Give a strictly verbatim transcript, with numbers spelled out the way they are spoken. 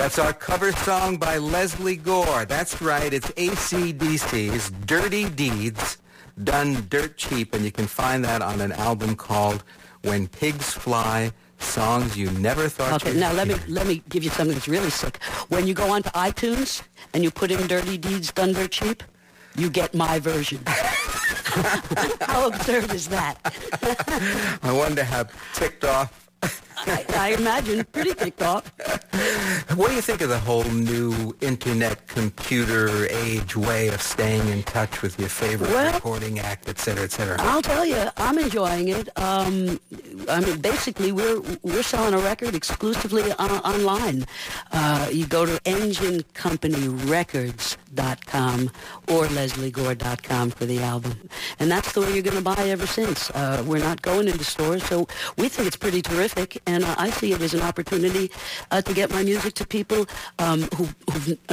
That's our cover song by Leslie Gore. That's right, it's A C D C's Dirty Deeds, done dirt cheap, and you can find that on an album called When Pigs Fly, Songs You Never Thought Okay, You'd now let me Hear. let me give you something that's really sick. When you go onto iTunes and you put in Dirty Deeds Done Dirt Cheap, you get my version. How absurd is that? I wonder how ticked off. I, I imagine pretty kicked off. What do you think of the whole new internet computer age way of staying in touch with your favorite Well, recording act, et cetera, et cetera? I'll tell you, I'm enjoying it. Um, I mean, basically, we're we're selling a record exclusively on, online. Uh, you go to engine company records dot com or leslie gore dot com for the album. And that's the way you're going to buy ever since. Uh, we're not going into stores, so we think it's pretty terrific, and uh, I see it as an opportunity uh, to get my music to people um, who, who've